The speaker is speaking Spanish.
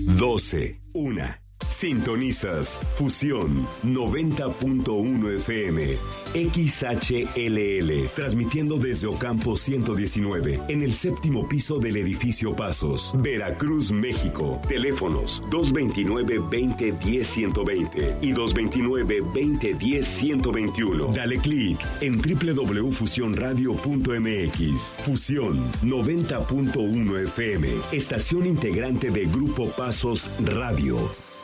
12, 1. Sintonizas Fusión 90.1 FM XHLL, transmitiendo desde Ocampo 119 en el séptimo piso del edificio Pasos, Veracruz, México. Teléfonos 229-2010-120 y 229-2010-121. Dale clic en www.fusionradio.mx. Fusión 90.1 FM, estación integrante de Grupo Pasos Radio.